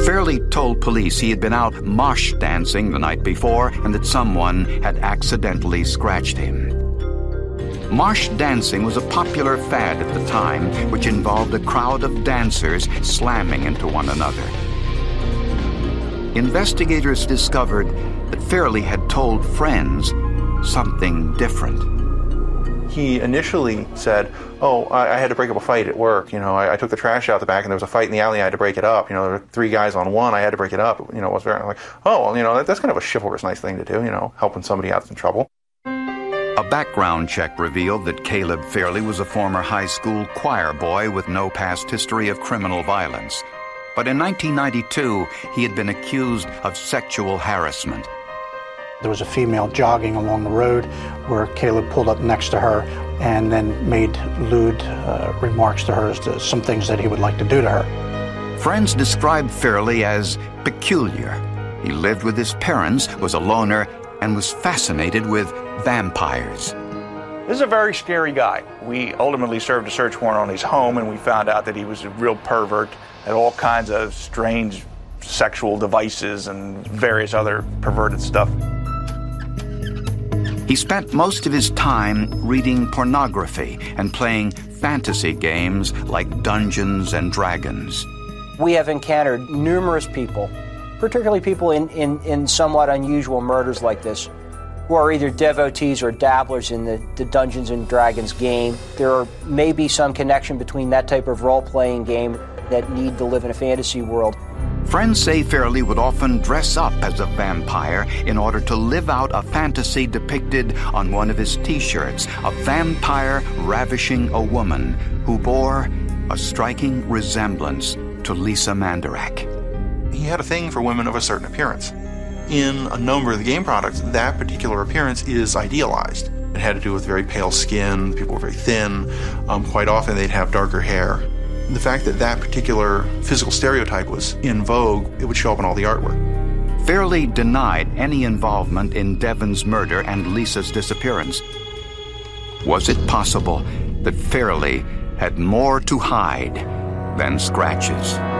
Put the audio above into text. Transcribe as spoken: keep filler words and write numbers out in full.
Fairley told police he had been out mosh dancing the night before and that someone had accidentally scratched him. Mosh dancing was a popular fad at the time, which involved a crowd of dancers slamming into one another. Investigators discovered that Fairley had told friends something different. He initially said, oh, I, I had to break up a fight at work. You know, I, I took the trash out the back and there was a fight in the alley. I had to break it up. You know, there were three guys on one. I had to break it up. You know, it was very I'm like, oh, well, you know, that, that's kind of a chivalrous, nice thing to do, you know, helping somebody out in trouble. A background check revealed that Caleb Fairley was a former high school choir boy with no past history of criminal violence. But in nineteen ninety-two, he had been accused of sexual harassment. There was a female jogging along the road where Caleb pulled up next to her and then made lewd uh, remarks to her as to some things that he would like to do to her. Friends described Fairley as peculiar. He lived with his parents, was a loner, and was fascinated with vampires. This is a very scary guy. We ultimately served a search warrant on his home, and we found out that he was a real pervert, had all kinds of strange sexual devices and various other perverted stuff. He spent most of his time reading pornography and playing fantasy games like Dungeons and Dragons. We have encountered numerous people, particularly people in, in, in somewhat unusual murders like this, who are either devotees or dabblers in the, the Dungeons and Dragons game. There are, may be some connection between that type of role-playing game that need to live in a fantasy world. Friends say Fairley would often dress up as a vampire in order to live out a fantasy depicted on one of his T-shirts, a vampire ravishing a woman who bore a striking resemblance to Lisa Manderach. He had a thing for women of a certain appearance. In a number of the game products, that particular appearance is idealized. It had to do with very pale skin, people were very thin, um, quite often they'd have darker hair. The fact that that particular physical stereotype was in vogue, it would show up in all the artwork. Fairley denied any involvement in Devon's murder and Lisa's disappearance. Was it possible that Fairley had more to hide than scratches?